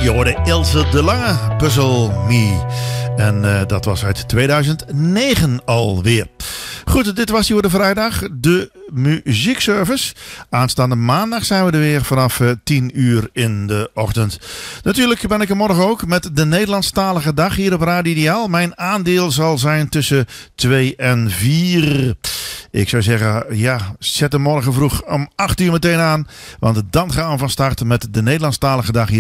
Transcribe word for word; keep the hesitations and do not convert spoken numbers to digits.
Je hoorde Ilse de Lange, Puzzle Me. En uh, dat was uit tweeduizend negen alweer. Goed, dit was hier de vrijdag, de muziekservice. Aanstaande maandag zijn we er weer vanaf uh, tien uur in de ochtend. Natuurlijk ben ik er morgen ook met de Nederlandstalige dag hier op Radio Ideaal. Mijn aandeel zal zijn tussen twee en vier. Ik zou zeggen, ja, zet hem morgen vroeg om acht uur meteen aan. Want dan gaan we van start met de Nederlandstalige dag hier.